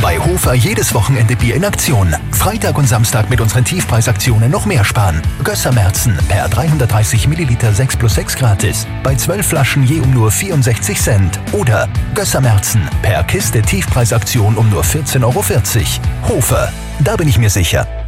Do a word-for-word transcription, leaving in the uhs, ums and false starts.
Bei Hofer jedes Wochenende Bier in Aktion. Freitag und Samstag mit unseren Tiefpreisaktionen noch mehr sparen. Gösser Märzen per dreihundertdreißig Milliliter sechs plus sechs gratis. Bei zwölf Flaschen je um nur vierundsechzig Cent. Oder Gösser Märzen per Kiste Tiefpreisaktion um nur vierzehn Euro vierzig. Hofer, da bin ich mir sicher.